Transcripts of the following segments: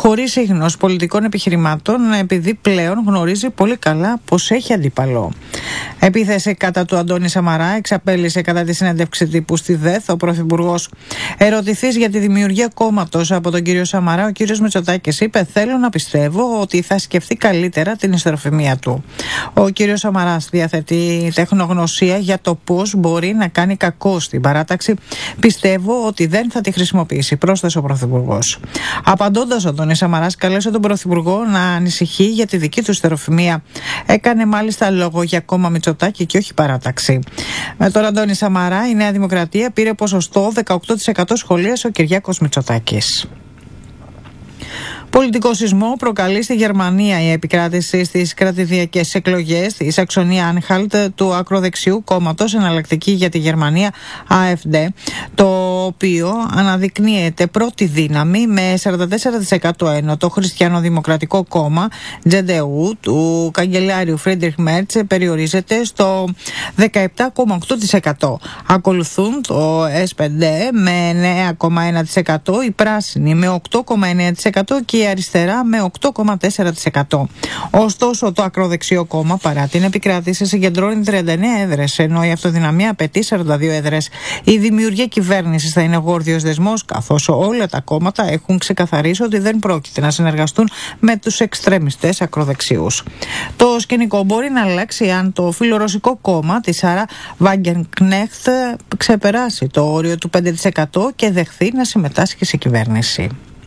χωρίς ίγνος πολιτικών επιχειρημάτων, επειδή πλέον γνωρίζει πολύ καλά πως έχει αντίπαλο. Επίθεση κατά του Αντώνη Σαμαρά εξαπέλυσε κατά τη συνέντευξη τύπου στη ΔΕΘ ο Πρωθυπουργός. Ερωτηθής για τη δημιουργία κόμματος από τον κύριο Σαμαρά, ο κύριος Μητσοτάκης είπε: «Θέλω να πιστεύω ότι θα σκεφτεί καλύτερα την ιστεροφημία του». Ο κύριος Σαμαράς διαθέτει τεχνογνωσία για το πώς μπορεί να κάνει κακό στην παράταξη. «Πιστεύω ότι δεν θα τη χρησιμοποιήσει», πρόσθεσε ο Πρωθυπουργός. Απαντώντας, ο Αντώνης Σαμαράς καλέσε τον Πρωθυπουργό να ανησυχεί για τη δική του ιστεροφημία. Έκανε μάλιστα λόγο για κόμμα Μητσοτάκη και όχι παράταξη. Με τον Αντώνη Σαμαρά η Νέα Δημοκρατία πήρε ποσοστό 18% σχολίασε ο Κυριάκος Μητσοτάκης. Πολιτικό σεισμό προκαλεί στη Γερμανία η επικράτηση στις κρατηδιακές εκλογές στη Σαξονία-Άνχαλτ του ακροδεξιού κόμματος Εναλλακτική για τη Γερμανία AfD, το οποίο αναδεικνύεται πρώτη δύναμη με 44% ενώ το Χριστιανοδημοκρατικό κόμμα JDU του καγκελάριου Φρίντριχ Μέρτς περιορίζεται στο 17,8%. Ακολουθούν το S5 με 9,1%, η Πράσινη με 8,9% και η Αριστερά με 8,4%. Ωστόσο, το ακροδεξιό κόμμα, παρά την επικράτηση, συγκεντρώνει 39 έδρες, ενώ η Αυτοδυναμία απαιτεί 42 έδρες. Η δημιουργία κυβέρνησης θα είναι γόρδιος δεσμός, καθώς όλα τα κόμματα έχουν ξεκαθαρίσει ότι δεν πρόκειται να συνεργαστούν με τους εξτρεμιστές ακροδεξιούς. Το σκηνικό μπορεί να αλλάξει αν το φιλορωσικό κόμμα της Σάρα Βάγκενκνέχτ ξεπεράσει το όριο του 5% και δεχθεί να συμμετάσχει σε κυβέρνηση.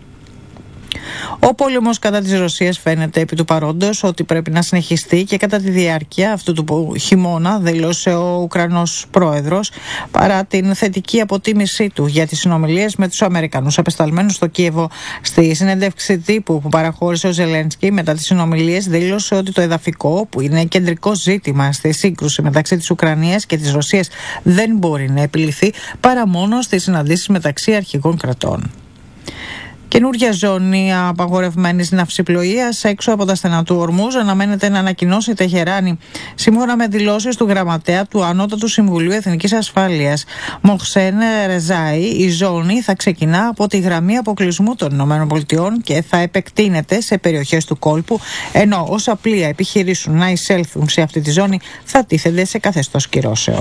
Ο πόλεμος κατά της Ρωσίας φαίνεται επί του παρόντος ότι πρέπει να συνεχιστεί και κατά τη διάρκεια αυτού του χειμώνα, δήλωσε ο Ουκρανός πρόεδρος, παρά την θετική αποτίμησή του για τις συνομιλίες με τους Αμερικανούς απεσταλμένους στο Κίεβο. Στη συνέντευξη τύπου που παραχώρησε ο Ζελένσκι μετά τις συνομιλίες, δήλωσε ότι το εδαφικό, που είναι κεντρικό ζήτημα στη σύγκρουση μεταξύ της Ουκρανίας και της Ρωσίας, δεν μπορεί να επιληθεί παρά μόνο στις συναντήσεις μεταξύ αρχηγών κρατών. Καινούργια ζώνη απαγορευμένης ναυσιπλοείας έξω από τα στενά του Ορμούζ αναμένεται να ανακοινώσει η Τεχεράνη. Σύμφωνα με δηλώσεις του γραμματέα του Ανώτατου Συμβουλίου Εθνικής Ασφάλειας, Μοχσέν Ρεζάη, η ζώνη θα ξεκινά από τη γραμμή αποκλεισμού των ΗΠΑ και θα επεκτείνεται σε περιοχές του κόλπου, ενώ όσα πλοία επιχειρήσουν να εισέλθουν σε αυτή τη ζώνη θα τίθενται σε καθεστώς κυρώσεων.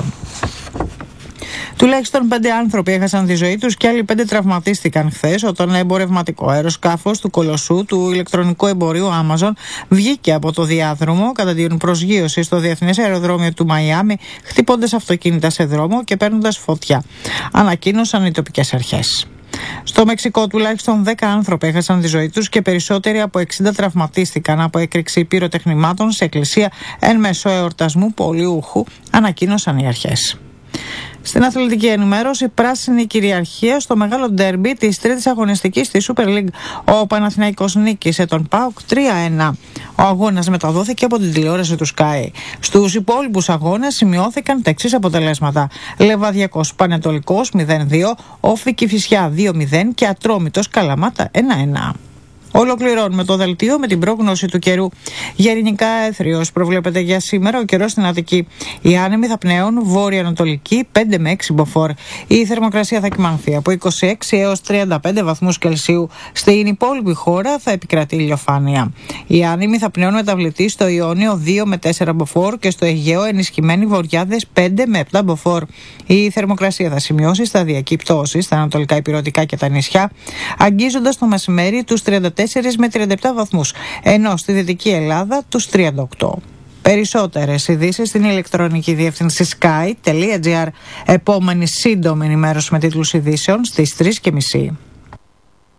Τουλάχιστον 5 άνθρωποι έχασαν τη ζωή τους και άλλοι 5 τραυματίστηκαν χθες όταν ένα εμπορευματικό αεροσκάφος του κολοσσού του ηλεκτρονικού εμπορίου Amazon βγήκε από το διάδρομο κατά την προσγείωση στο διεθνές αεροδρόμιο του Μαϊάμι, χτυπώντας αυτοκίνητα σε δρόμο και παίρνοντας φωτιά, ανακοίνωσαν οι τοπικές αρχές. Στο Μεξικό τουλάχιστον 10 άνθρωποι έχασαν τη ζωή τους και περισσότεροι από 60 τραυματίστηκαν από έκρηξη πυροτεχνημάτων σε εκκλησία εν μέσω εορτασμού πολιούχου, ανακοίνωσαν οι αρχές. Στην αθλητική ενημέρωση, πράσινη κυριαρχία στο μεγάλο ντέρμπι της τρίτης αγωνιστικής στη Super League. Ο Παναθηναϊκός νίκησε τον ΠΑΟΚ 3-1. Ο αγώνας μεταδόθηκε από την τηλεόραση του Sky. Στους υπόλοιπους αγώνες σημειώθηκαν τα εξής αποτελέσματα: Λεβαδιακός Πανετολικός 0-2, Όφη Κηφισιά 2-0 και Ατρόμητος Καλαμάτα 1-1. Ολοκληρώνουμε το δελτίο με την πρόγνωση του καιρού. Για ελληνικά έθριος προβλέπεται για σήμερα ο καιρός στην Αττική. Οι άνεμοι θα πνέουν βόρεια-ανατολική 5 με 6 μποφόρ. Η θερμοκρασία θα κυμανθεί από 26 έως 35 βαθμούς Κελσίου. Στην υπόλοιπη χώρα θα επικρατεί ηλιοφάνεια. Οι άνεμοι θα πνέουν μεταβλητή στο Ιόνιο 2 με 4 μποφόρ και στο Αιγαίο ενισχυμένοι βορειάδες 5 με 7 μποφόρ. Η θερμοκρασία θα σημειώσει σταδιακή πτώση στα ανατολικά ηπειρωτικά και τα νησιά, αγγίζοντας το μεσημέρι τους 34 με 37 βαθμούς, ενώ στη Δυτική Ελλάδα τους 38. Περισσότερες ειδήσεις στην ηλεκτρονική διεύθυνση sky.gr. Επόμενη σύντομη ενημέρωση με τίτλους ειδήσεων στις 3:30.